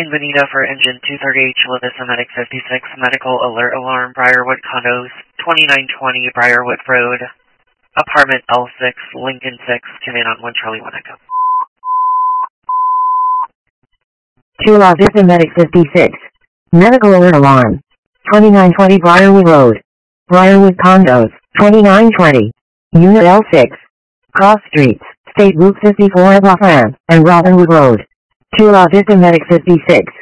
Bonita for engine 238, Chula Vista Medic 56, medical alert alarm, Briarwood Condos, 2920 Briarwood Road, apartment L6, Lincoln 6, come in on 1 Charlie 1 Echo. Chula Vista Medic 56, medical alert alarm, 2920 Briarwood Road, Briarwood Condos, 2920, unit L6, cross streets, State Route 54 Abba and Robinwood Road. Chula Vista Medic 56.